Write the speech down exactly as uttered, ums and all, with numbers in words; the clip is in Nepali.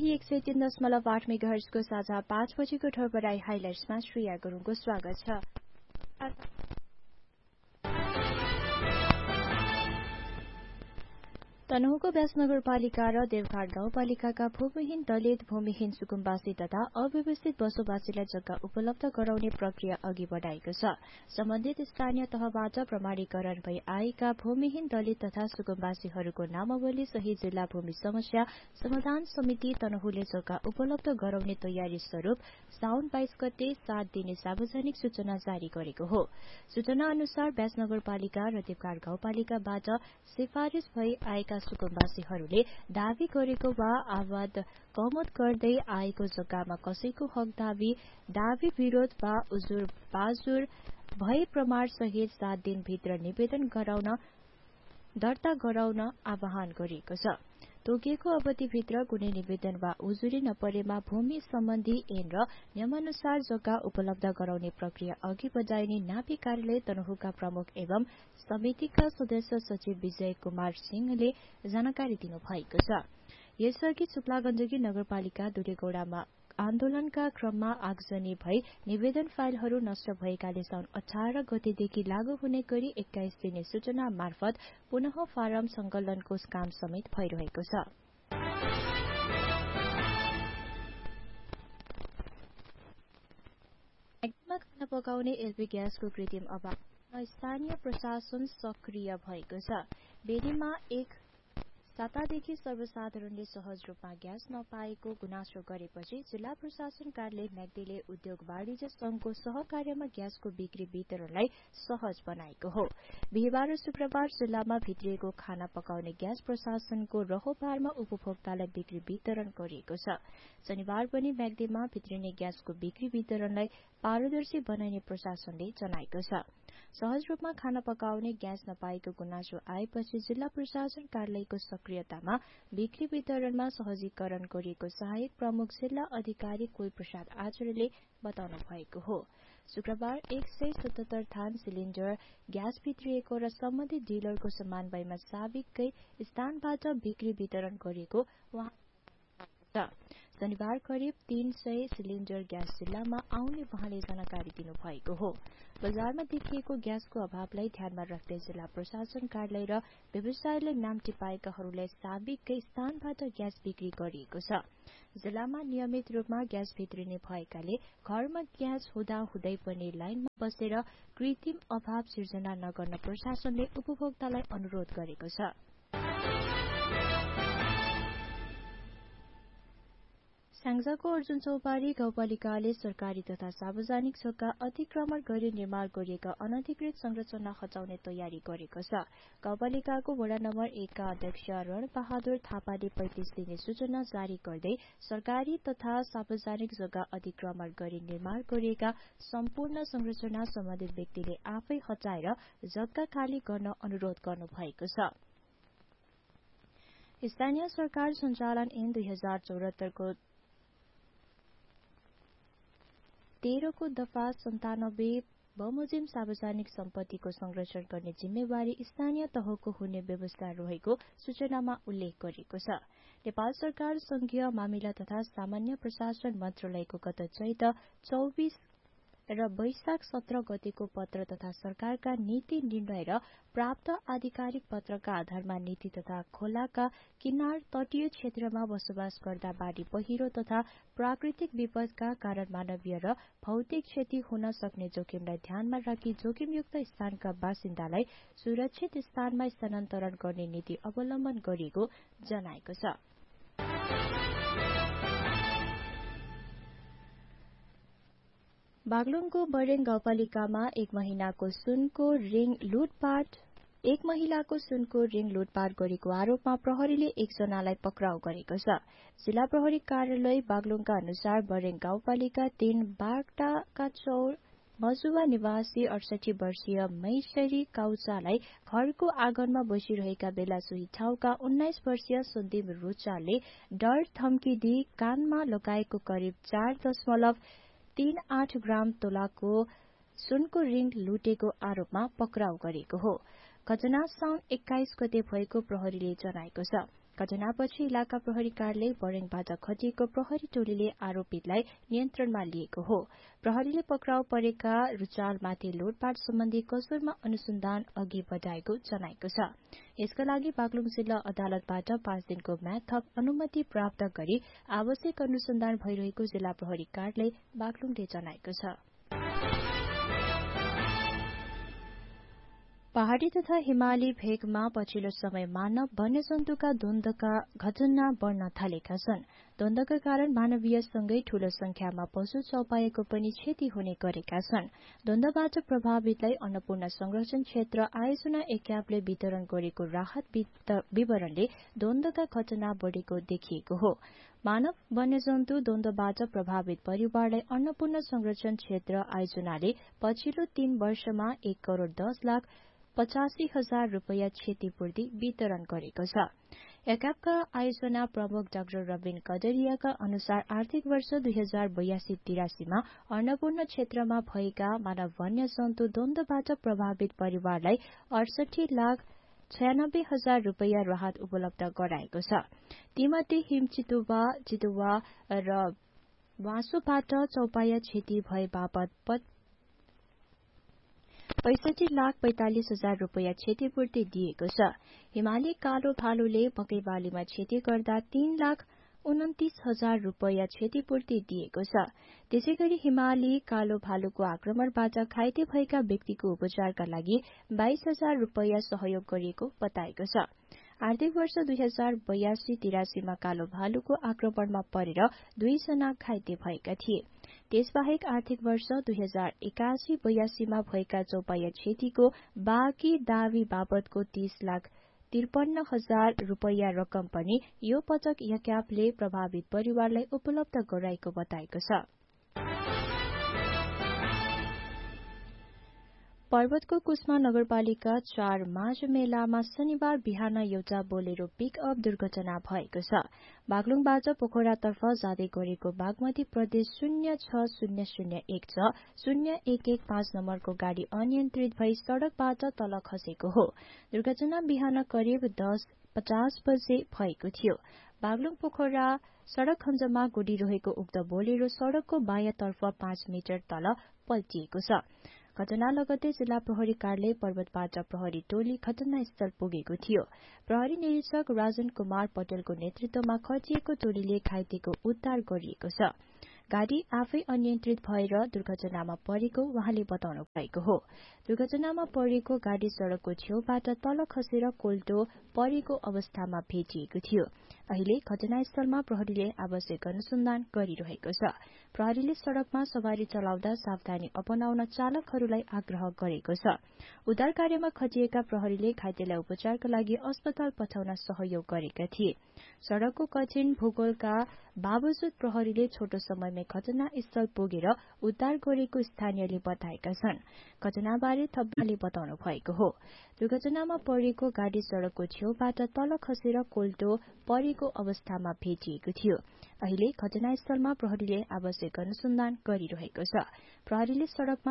यही एक सय तीन दशमलव आठ मेगाहर्जको साझा पाँच बजेको ठोरबराई हाइलाइट्समा श्रेया गुरुङको स्वागत छ। तनहुको व्यास नगरपालिका र देवघाट गाउँपालिकाका भूमिहीन दलित भूमिहीन सुकुम्बासी तथा अव्यवस्थित बसोबासीलाई जग्गा उपलब्ध गराउने प्रक्रिया अघि बढाएको छ। सम्बन्धित स्थानीय तहबाट प्रमाणीकरण भई आएका भूमिहीन दलित तथा सुकुम्बासीहरूको नामावली सहित जिल्ला भूमि समस्या समाधान समिति तनहुले जग्गा उपलब्ध गराउने तयारी स्वरूप साउन बाइस गते सात दिने सार्वजनिक सूचना जारी गरेको हो। सूचना अनुसार व्यास नगरपालिका र देवघाट गाउँपालिकाबाट सिफारिश भई आएका सुकुम्बासीहरूले दावी गरेको वा आवाद कमत गर्दै आएको जग्गामा कसैको हक दावी दावी विरोध वा उजुर बाजुर भए प्रमाण सहित सात दिनभित्र निवेदन गराउन दर्ता गराउन आह्वान गरिएको छ। तोकिएको अवधिभित्र कुनै निवेदन वा उजुरी नपरेमा भूमि सम्बन्धी ऐन र नियमानुसार जग्गा उपलब्ध गराउने प्रक्रिया अघि बढाइने नापी कार्यालय तनहुका प्रमुख एवं समितिका सदस्य सचिव विजय कुमार सिंहले जानकारी दिनुभएको छ। यसअघि सुप्लागण्डकी नगरपालिका दुलेगौडामा आन्दोलनका क्रममा आगजनी भई निवेदन फाइलहरू नष्ट भएकाले साउन अठार गतेदेखि लागू हुने गरी एक्काइस दिने सूचना मार्फत पुनः फारम संकलनको काम समेत भइरहेको छ। म्याग्दीमा खाना पकाउने एलपी ग्यासको कृत्रिम अभावमा स्थानीय प्रशासन सक्रिय भएको छ। बेनीमा एक सातादेखि सर्वसाधारणले सहज रूपमा ग्यास नपाएको गुनासो गरेपछि जिल्ला प्रशासन कार्यालय म्याग्दीले उद्योग वाणिज्य संघको सहकार्यमा ग्यासको बिक्री वितरणलाई सहज बनाएको हो। बिहिबार र शुक्रबार जिल्लामा भित्रिएको खाना पकाउने ग्यास प्रशासनको रहोपारमा उपभोक्तालाई बिक्री वितरण गरिएको छ। शनिबार पनि म्याग्दीमा भित्रिने ग्यासको बिक्री वितरणलाई पारदर्शी बनाइने प्रशासनले जनाएको छ। सहज रूपमा खाना पकाउने ग्यास नपाएको गुनासो आएपछि जिल्ला प्रशासन कार्यालयको सक्रियतामा बिक्री वितरणमा सहजीकरण गरिएको सहायक प्रमुख जिल्ला अधिकारी कुल प्रसाद आचार्यले बताउनु भएको हो। शुक्रबार एक सय सतहत्तर थान सिलिण्डर ग्यास भित्रिएको र सम्बन्धित डिलरको समन्वयमा साविककै स्थानबाट बिक्री वितरण गरिएको उहाँ शनिबार करिब तीन सय सिलिण्डर ग्यास जिल्लामा आउने उहाँले जानकारी दिनुभएको हो। बजारमा देखिएको ग्यासको अभावलाई ध्यानमा राख्दै जिल्ला प्रशासन कार्यालय र व्यवसायले नाम टिपाएकाहरूलाई साविककै स्थानबाट ग्यास बिक्री गरिएको छ। जिल्लामा नियमित रूपमा ग्यास भित्रिने भएकाले घरमा ग्यास हुँदा हुँदै पनि लाइनमा बसेर कृत्रिम अभाव सिर्जना नगर्न प्रशासनले उपभोक्तालाई अनुरोध गरेको छ। स्याङ्जाको अर्जुन चौपारी गाउँपालिकाले सरकारी तथा सार्वजनिक जग्गा अतिक्रमण गरी निर्माण गरिएका अनधिकृत संरचना हटाउने तयारी गरेको छ। गाउँपालिकाको वडा नम्बर एक का अध्यक्ष रण बहादुर थापाले पैंतिस दिने सूचना जारी गर्दै सरकारी तथा सार्वजनिक जग्गा अतिक्रमण गरी निर्माण गरिएका सम्पूर्ण संरचना सम्बन्धित व्यक्तिले आफै हटाएर जग्गा खाली गर्न अनुरोध गर्नु भएको छ। स्थानीय सरकार सञ्चालन ऐन दुई हजार चौहत्तर को तेह्रको दफा सन्तानब्बे बमोजिम सार्वजनिक सम्पत्तिको संरक्षण गर्ने जिम्मेवारी स्थानीय तहको हुने व्यवस्था रहेको सूचनामा उल्लेख गरिएको छ। नेपाल सरकार संघीय मामिला तथा सामान्य प्रशासन मन्त्रालयको गत चैत चौबीस र वैशाख सत्र गतेको पत्र तथा सरकारका नीति निर्णय र प्राप्त आधिकारिक पत्रका आधारमा नीति तथा खोलाका किनार तटीय क्षेत्रमा बसोबास गर्दा बाढ़ी पहिरो तथा प्राकृतिक विपदका कारण मानवीय र भौतिक क्षति हुन सक्ने जोखिमलाई ध्यानमा राखी जोखिमयुक्त स्थानका बासिन्दालाई सुरक्षित स्थानमा स्थानान्तरण गर्ने नीति अवलम्बन गरिएको जनाएको छ। बागलुङको बरेङ गाउँपालिकामा एक महिनाको सुनको रिङ लुटपाट एक महिलाको सुनको रिङ लुटपाट गरेको आरोपमा प्रहरीले एकजनालाई पक्राउ गरेको छ। जिल्ला प्रहरी कार्यालय बागलुङका अनुसार बरेङ गाउँपालिका तीन बागटाका चौर मजुवा निवासी अडसठी वर्षीय मैशरी काउचालाई घरको आँगनमा बसिरहेका बेला सोही ठाउँका उन्नाइस वर्षीय सन्दीप रुचालले डर धम्की दिई कानमा लगाएको करिब चार दशमलव तीन आठ ग्राम तोलाको सुनको रिङ लुटेको आरोपमा पक्राउ गरेको हो। घटना साउन एक्काइस गते भएको प्रहरीले जनाएको छ। घटनापछि इलाका प्रहरी कार्यालय बरेङबाट खटिएको प्रहरी टोलीले आरोपितलाई नियन्त्रणमा लिएको हो। प्रहरीले पक्राउ परेका रुचालमाथि लुटपाट सम्बन्धी कसुरमा अनुसन्धान अघि बढाएको जनाएको छ। यसका लागि बागलुङ जिल्ला अदालतबाट पाँच दिनको म्याद थप अनुमति प्राप्त गरी आवश्यक अनुसन्धान भइरहेको जिल्ला प्रहरी कार्यालय बागलुङले जनाएको छ। पहाड़ी तथा हिमाली भेगमा पछिल्लो समय मानव वन्यजन्तुका द्वन्द्वका घटना बढ़न थालेका छन्। द्वन्द्वका कारण मानवीयसँगै ठूलो संख्यामा पशु चौपायाको पनि क्षति हुने गरेका छन्। द्वन्द्वबाट प्रभावितलाई अन्नपूर्ण संरक्षण क्षेत्र आयोजना एक्यापले वितरण गरेको राहत विवरणले द्वन्द्वका घटना बढ़ेको देखिएको हो। मानव वन्यजन्तु द्वन्द्वबाट प्रभावित परिवारलाई अन्नपूर्ण संरक्षण क्षेत्र आयोजनाले पछिल्लो तीन वर्षमा एक करोड़ दस लाख पचासी हजार रूपियाँ क्षतिपूर्ति वितरण गरेको छ। एक्यापका आयोजना प्रमुख डाक्टर रबिन कदरियाका अनुसार आर्थिक वर्ष दुई हजार बयासी तिरासीमा अन्नपूर्ण क्षेत्रमा भएका मानव वन्यजन्तु द्वन्द्वबाट प्रभावित परिवारलाई अडसठी लाख छयानब्बे हजार रूपियाँ राहत उपलब्ध गराएको छ। तीमध्ये हिम चितुवा, चितुवा र वाँसोबाट चौपाया क्षति भए बापत पैसठी लाख पैंतालिस हजार रूपियाँ क्षतिपूर्ति दिएको छ। हिमाली कालो भालुले मकै बालीमा क्षति गर्दा तीन लाख उन्तिस हजार रूपियाँ क्षतिपूर्ति दिएको छ। त्यसैगरी हिमाली कालो भालुको आक्रमणबाट घाइते भएका व्यक्तिको उपचारका लागि बाइस हजार रूपियाँ सहयोग गरिएको बताएको छ। आर्थिक वर्ष दुई हजार बयासी तिरासीमा कालो भालुको आक्रमणमा परेर दुईजना घाइते भएका थिए। त्यसबाहेक आर्थिक वर्ष दुई हजार एकासी बयासीमा भएका चौपाया क्षतिको बाँकी दावी बाबतको तीस लाख त्रिपन्न हजार रूपियाँ रकम पनि यो पटक एक्यापले प्रभावित परिवारलाई उपलब्ध गराएको बताएको छ। पर्वतको कुस्मा नगरपालिका चार माझ मेलामा शनिबार बिहान एउटा बोलेरो पिकअप दुर्घटना भएको छ। बागलुङबाट पोखरातर्फ जाँदै गरेको बागमती प्रदेश शून्य छ शून्य शून्य एक छ शून्य एक एक पाँच नम्बरको गाड़ी अनियन्त्रित भई सड़कबाट तल खसेको हो। दुर्घटना बिहान करिब दस पचास बजे भएको थियो। बागलुङ पोखरा सड़क खण्डमा गुडिरहेको उक्त बोलेरो सड़कको बायाँतर्फ पाँच मिटर तल पल्टिएको छ। घटना लगतै जिल्ला प्रहरी कार्यालय पर्वतबाट प्रहरी टोली घटनास्थल पुगेको थियो। प्रहरी निरीक्षक राजन कुमार पटेलको नेतृत्वमा खटिएको टोलीले घाइतेको उद्धार गरिएको छ। गाड़ी आफै अनियन्त्रित भएर दुर्घटनामा परेको उहाँले बताउनु भएको हो। दुर्घटनामा परेको गाड़ी सड़कको छेउबाट तल खसेर कोल्टो परेको अवस्थामा भेटिएको थियो। अहिले घटनास्थलमा प्रहरीले आवश्यक अनुसन्धान गरिरहेको छ। प्रहरीले सड़कमा सवारी चलाउँदा सावधानी अपनाउन चालकहरूलाई आग्रह गरेको छ। उद्धार कार्यमा खटिएका प्रहरीले घाइतेलाई उपचारका लागि अस्पताल पठाउन सहयोग गरेका थिए। सड़कको कठिन भूगोलका बावजुद प्रहरीले छोटो समयमै घटनास्थल पुगेर उद्धार गरेको स्थानीयले बताएका छन्। घटनाबारे थप्पाले बताउनु भएको हो। दुर्घटनामा परेको गाड़ी सड़कको छेउबाट तल खसेर कोल्टो परेको अवस्थामा भेटिएको थियो। अहिले घटनास्थलमा प्रहरीले आवश्यक अनुसन्धान गरिरहेको छ। प्रहरीले सड़कमा